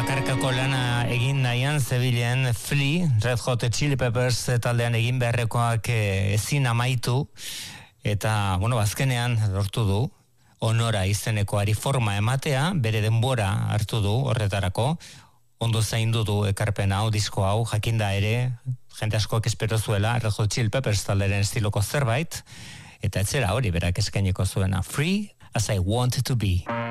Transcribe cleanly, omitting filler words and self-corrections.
bakarkako lana egin nahian zebilen Flea, Red Hot Chili Peppers taldean egin beharrekoak ezin amaitu, eta, azkenean lortu du, honora izenekoari forma ematea, bere denbora hartu du horretarako, ondo zaindu du ekarpen hau, disko hau, jakinda ere, jende askoak espero zuela, Red Hot Chili Peppers talderen estiloko zerbait, eta etzera hori berak eskainiko zuena, Free as I Want to Be.